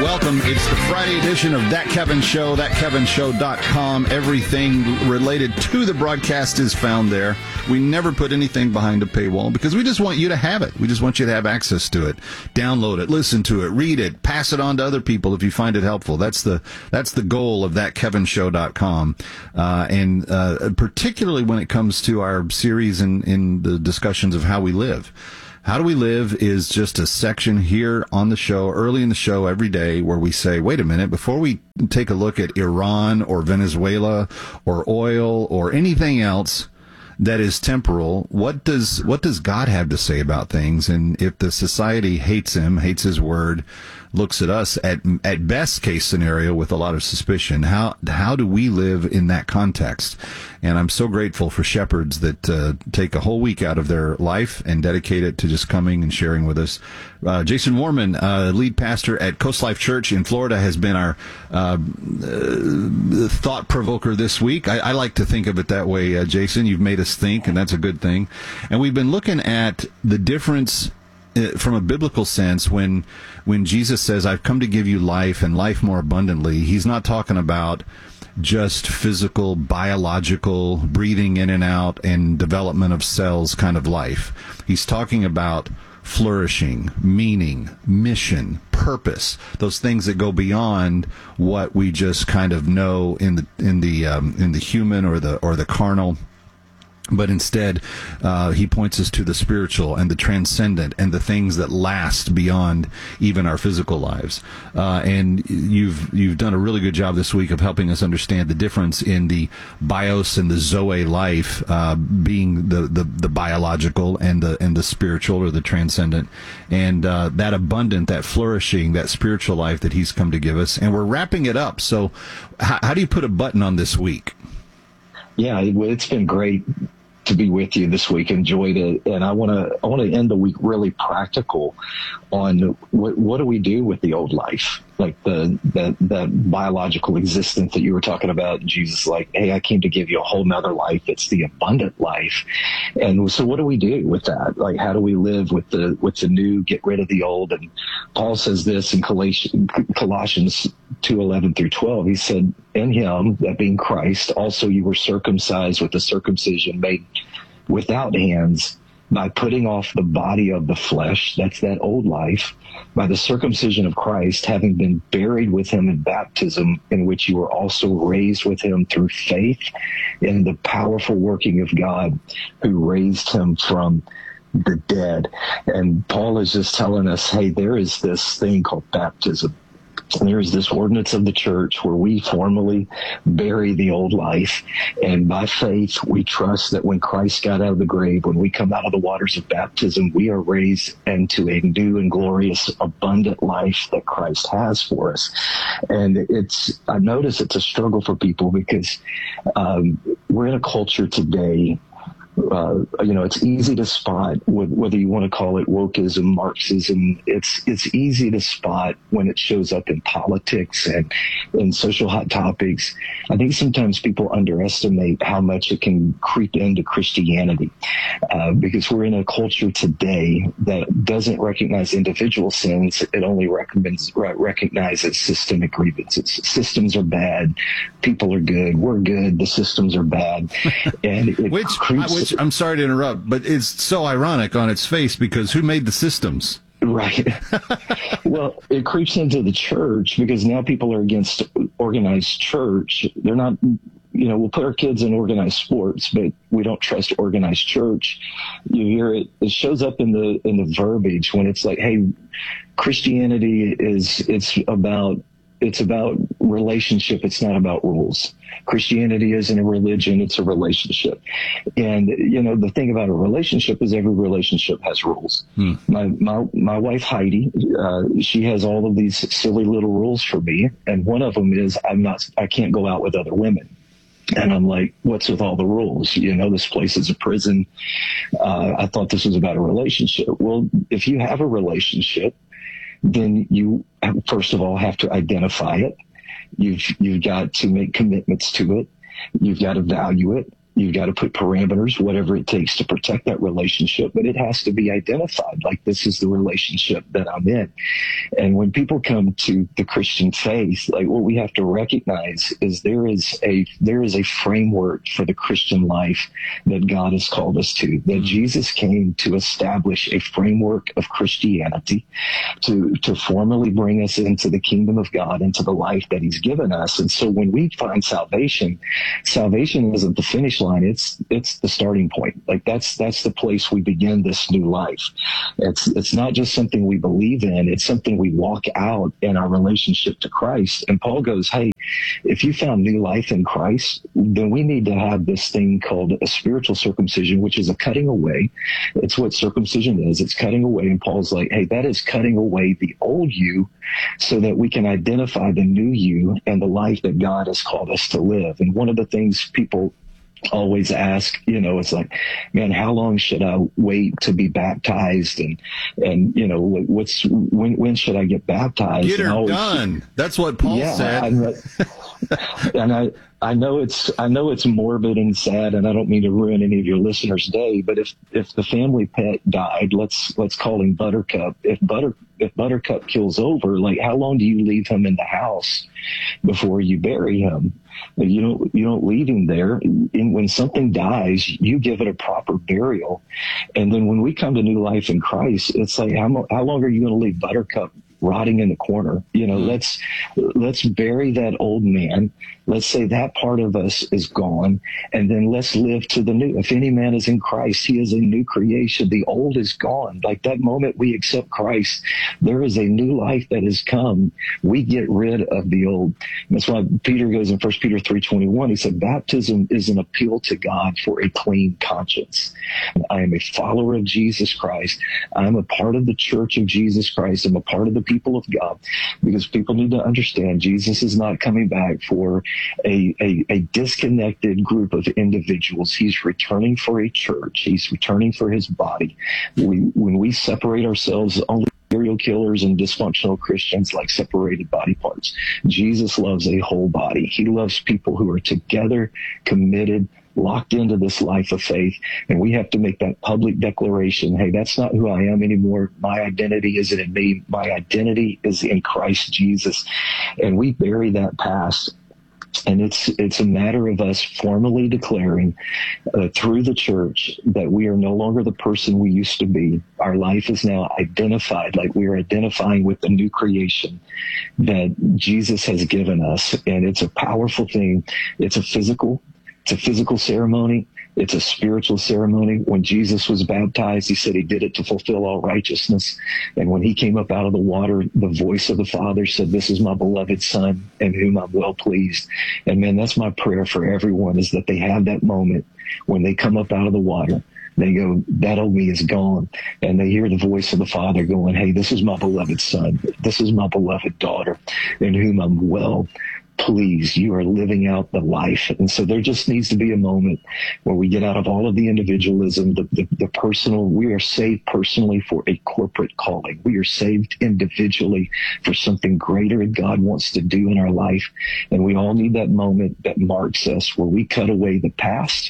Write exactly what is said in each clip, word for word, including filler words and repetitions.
welcome. It's the Friday edition of That Kevin Show, that kevin show dot com. Everything related to the broadcast is found there. We never put anything behind a paywall because we just want you to have it. We just want you to have access to it. Download it, listen to it, read it, pass it on to other people if you find it helpful. That's the that's the goal of that kevin show dot com. Uh, and uh, particularly when it comes to our series in, in the discussions of how we live. How do we live is just a section here on the show, early in the show every day, where we say, wait a minute, before we take a look at Iran or Venezuela or oil or anything else that is temporal, what does what does God have to say about things? And if the society hates him, hates his word, looks at us at at best case scenario with a lot of suspicion, how how do we live in that context? And I'm so grateful for shepherds that uh, take a whole week out of their life and dedicate it to just coming and sharing with us. Uh, Jason Warman, uh, lead pastor at Coast Life Church in Florida, has been our uh, uh, thought provoker this week. I, I like to think of it that way, uh, Jason. You've made us think, and that's a good thing. And we've been looking at the difference from a biblical sense when when Jesus says, I've come to give you life and life more abundantly. He's not talking about just physical, biological, breathing in and out and development of cells kind of life. He's talking about flourishing, meaning, mission, purpose, those things that go beyond what we just kind of know in the in the um, in the human or the or the carnal. But instead, uh, he points us to the spiritual and the transcendent and the things that last beyond even our physical lives. Uh, and you've you've done a really good job this week of helping us understand the difference in the bios and the zoe life, uh, being the, the, the biological and the and the spiritual or the transcendent, and uh, that abundant, that flourishing, that spiritual life that he's come to give us. And we're wrapping it up. So, how, how do you put a button on this week? Yeah, it's been great to be with you this week. Enjoyed it, and I want to I want to end the week really practical on what what do we do with the old life, like the that that biological existence that you were talking about. Jesus, like, hey, I came to give you a whole nother life. It's the abundant life, and so what do we do with that? Like, how do we live with the with the new? Get rid of the old. And Paul says this in Colossians two eleven through twelve. He said, in him, that being Christ, also you were circumcised with the circumcision made without hands, by putting off the body of the flesh, that's that old life, by the circumcision of Christ, having been buried with him in baptism, in which you were also raised with him through faith in the powerful working of God who raised him from the dead. And Paul is just telling us, hey, there is this thing called baptism. There is this ordinance of the church where we formally bury the old life, and by faith we trust that when Christ got out of the grave, when we come out of the waters of baptism, we are raised into a new and glorious abundant life that Christ has for us. And it's, I notice it's a struggle for people because um, we're in a culture today. Uh, you know, it's easy to spot whether you want to call it wokeism, Marxism. It's it's easy to spot when it shows up in politics and in social hot topics. I think sometimes people underestimate how much it can creep into Christianity uh, because we're in a culture today that doesn't recognize individual sins. It only recommends, recognizes systemic grievances. Systems are bad. People are good. We're good. The systems are bad. And it which, creeps. Which I'm sorry to interrupt, but it's so ironic on its face because who made the systems? Right. Well, it creeps into the church because now people are against organized church. They're not, you know, we'll put our kids in organized sports, but we don't trust organized church. You hear it, it shows up in the, in the verbiage when it's like, hey, Christianity is, it's about, it's about relationship. It's not about rules. Christianity isn't a religion. It's a relationship. And, you know, the thing about a relationship is every relationship has rules. Hmm. My, my, my wife, Heidi, uh, she has all of these silly little rules for me. And one of them is I'm not, I can't go out with other women. And I'm like, what's with all the rules? You know, this place is a prison. Uh, I thought this was about a relationship. Well, if you have a relationship, then you, first of all, have to identify it. You've, you've got to make commitments to it. You've got to value it. You've got to put parameters, whatever it takes to protect that relationship, but it has to be identified. Like, this is the relationship that I'm in. And when people come to the Christian faith, like what we have to recognize is there is a there is a framework for the Christian life that God has called us to, that Jesus came to establish a framework of Christianity, to, to formally bring us into the kingdom of God, into the life that he's given us. And so when we find salvation, salvation isn't the finish line. It's, it's the starting point. Like that's, that's the place we begin this new life. It's, it's not just something we believe in. It's something we walk out in our relationship to Christ. And Paul goes, hey, if you found new life in Christ, then we need to have this thing called a spiritual circumcision, which is a cutting away. It's what circumcision is. It's cutting away. And Paul's like, hey, that is cutting away the old you so that we can identify the new you and the life that God has called us to live. And one of the things people always ask, you know, it's like, man, how long should I wait to be baptized? And, and, you know, what's, when, when should I get baptized? Get her always, done. That's what Paul yeah, said. I, and I, I know it's, I know it's morbid and sad, and I don't mean to ruin any of your listeners' day, but if, if the family pet died, let's, let's call him Buttercup. If Butter, if Buttercup kills over, like how long do you leave him in the house before you bury him? You don't, you don't leave him there. And when something dies, you give it a proper burial. And then when we come to new life in Christ, it's like, how, how long are you going to leave Buttercup rotting in the corner? You know, let's, let's bury that old man. Let's say that part of us is gone, and then let's live to the new. If any man is in Christ, he is a new creation. The old is gone. Like that moment we accept Christ, there is a new life that has come. We get rid of the old. And that's why Peter goes in First Peter three twenty-one. He said, baptism is an appeal to God for a clean conscience. I am a follower of Jesus Christ. I'm a part of the church of Jesus Christ. I'm a part of the people of God, because people need to understand Jesus is not coming back for A, a, a disconnected group of individuals. He's returning for a church. He's returning for his body. We, when we separate ourselves, only serial killers and dysfunctional Christians like separated body parts. Jesus loves a whole body. He loves people who are together, committed, locked into this life of faith. And we have to make that public declaration. Hey, that's not who I am anymore. My identity isn't in me. My identity is in Christ Jesus. And we bury that past. And it's it's a matter of us formally declaring uh, through the church that we are no longer the person we used to be. Our life is now identified, like we are identifying with the new creation that Jesus has given us. And it's a powerful thing. It's a physical, it's a physical ceremony. It's a spiritual ceremony. When Jesus was baptized, he said he did it to fulfill all righteousness. And when he came up out of the water, the voice of the Father said, this is my beloved Son in whom I'm well pleased. And man, that's my prayer for everyone, is that they have that moment when they come up out of the water. They go, that old me is gone. And they hear the voice of the Father going, hey, this is my beloved Son. This is my beloved daughter in whom I'm well pleased. You are living out the life. And so there just needs to be a moment where we get out of all of the individualism, the, the, the personal. We are saved personally for a corporate calling. We are saved individually for something greater that God wants to do in our life. And we all need that moment that marks us, where we cut away the past.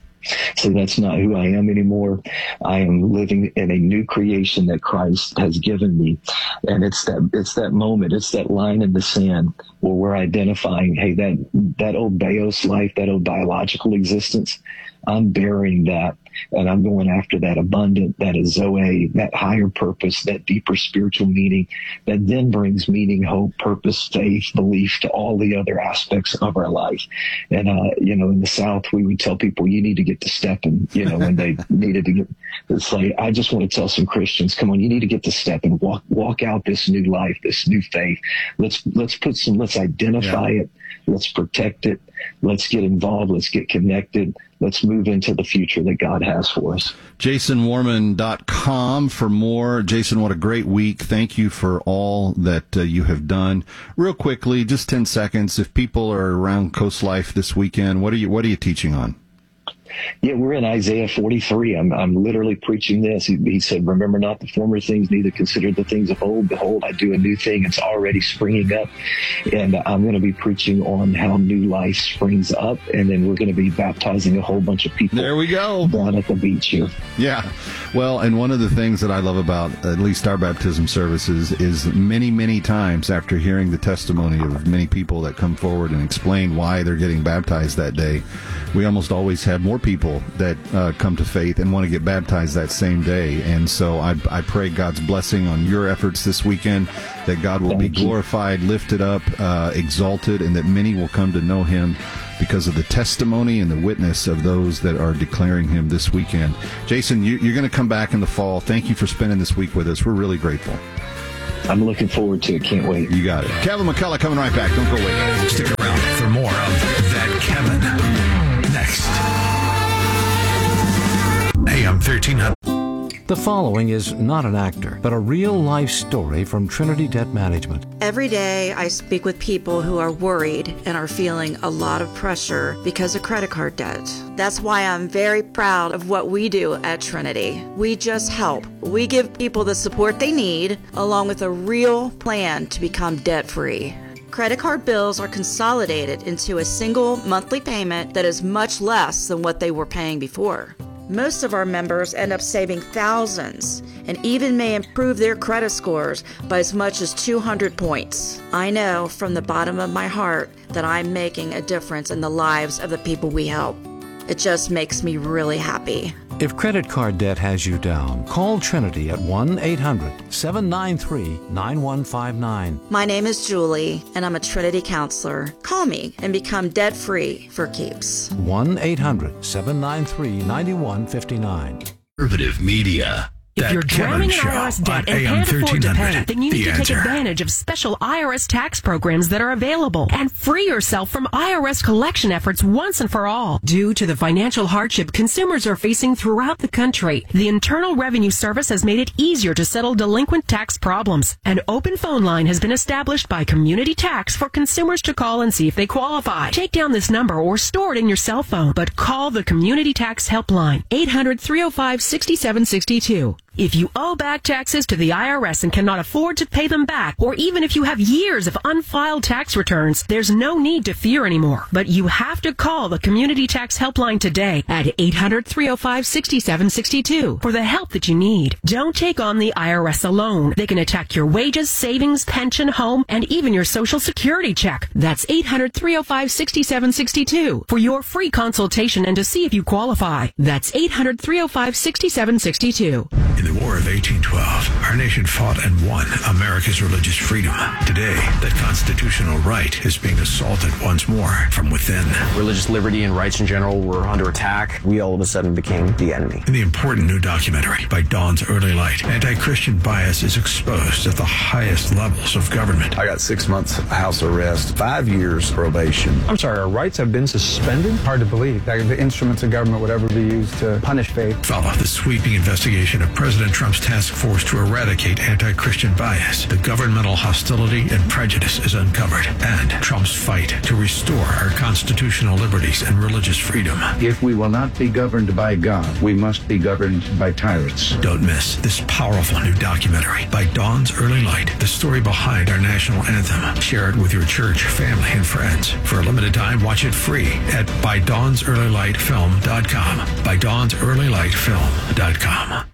So that's not who I am anymore. I am living in a new creation that Christ has given me. And it's that, it's that moment, it's that line in the sand where we're identifying, hey, that, that old bios life, that old biological existence, I'm burying that, and I'm going after that abundant, that is Zoe, that higher purpose, that deeper spiritual meaning that then brings meaning, hope, purpose, faith, belief to all the other aspects of our life. And, uh, you know, in the South, we would tell people, you need to get to stepping, you know, when they needed to get, it's like, I just want to tell some Christians, come on, you need to get to stepping, walk, walk out this new life, this new faith. Let's, let's put some, let's identify yeah. it. Let's protect it. Let's get involved. Let's get connected. Let's move into the future that God has for us. Jason Warman dot com for more. Jason, what a great week. Thank you for all that uh, you have done. Real quickly, just ten seconds. If people are around Coast Life this weekend, what are you, what are you teaching on? Yeah, we're in Isaiah forty-three. I'm I'm literally preaching this. He, he said, remember not the former things, neither consider the things of old. Behold, I do a new thing. It's already springing up. And I'm going to be preaching on how new life springs up. And then we're going to be baptizing a whole bunch of people. There we go. Down at the beach here. Yeah. Well, and one of the things that I love about at least our baptism services is many, many times after hearing the testimony of many people that come forward and explain why they're getting baptized that day, we almost always have more people that uh, come to faith and want to get baptized that same day. And so I, I pray God's blessing on your efforts this weekend, that God will Thank be glorified, you. lifted up, uh, exalted, and that many will come to know him because of the testimony and the witness of those that are declaring him this weekend. Jason, you, you're going to come back in the fall. Thank you for spending this week with us. We're really grateful. I'm looking forward to it. Can't wait. You got it. Kevin McCullough coming right back. Don't go away. Stick around for more of That Kevin. Next. A M thirteen hundred. The following is not an actor, but a real-life story from Trinity Debt Management. Every day I speak with people who are worried and are feeling a lot of pressure because of credit card debt. That's why I'm very proud of what we do at Trinity. We just help. We give people the support they need, along with a real plan to become debt-free. Credit card bills are consolidated into a single monthly payment that is much less than what they were paying before. Most of our members end up saving thousands and even may improve their credit scores by as much as two hundred points. I know from the bottom of my heart that I'm making a difference in the lives of the people we help. It just makes me really happy. If credit card debt has you down, call Trinity at one eight hundred seven nine three nine one five nine. My name is Julie, and I'm a Trinity counselor. Call me and become debt-free for keeps. one eight hundred seven nine three nine one five nine. Conservative Media. If That you're drowning in Kevin I R S Show debt on and A M can't afford to pay, thirteen hundred. then you need The to answer. take advantage of special I R S tax programs that are available and free yourself from I R S collection efforts once and for all. Due to the financial hardship consumers are facing throughout the country, the Internal Revenue Service has made it easier to settle delinquent tax problems. An open phone line has been established by Community Tax for consumers to call and see if they qualify. Take down this number or store it in your cell phone, but call the Community Tax Helpline, eight hundred three oh five six seven six two. If you owe back taxes to the I R S and cannot afford to pay them back, or even if you have years of unfiled tax returns, there's no need to fear anymore. But you have to call the Community Tax Helpline today at eight hundred three oh five six seven six two for the help that you need. Don't take on the I R S alone. They can attack your wages, savings, pension, home, and even your Social Security check. That's eight hundred three oh five six seven six two for your free consultation and to see if you qualify. That's eight hundred three oh five six seven six two. In the War of eighteen twelve, our nation fought and won America's religious freedom. Today, that constitutional right is being assaulted once more from within. Religious liberty and rights in general were under attack. We all of a sudden became the enemy. In the important new documentary, By Dawn's Early Light, anti-Christian bias is exposed at the highest levels of government. I got six months house arrest, five years probation. I'm sorry, our rights have been suspended? Hard to believe that the instruments of government would ever be used to punish faith. Follow the sweeping investigation of President Trump's task force to eradicate anti-Christian bias. The governmental hostility and prejudice is uncovered, and Trump's fight to restore our constitutional liberties and religious freedom. If we will not be governed by God, we must be governed by tyrants. Don't miss this powerful new documentary, By Dawn's Early Light, the story behind our national anthem. Share it with your church, family, and friends. For a limited time, watch it free at by dawns early light film dot com. by dawns early light film dot com.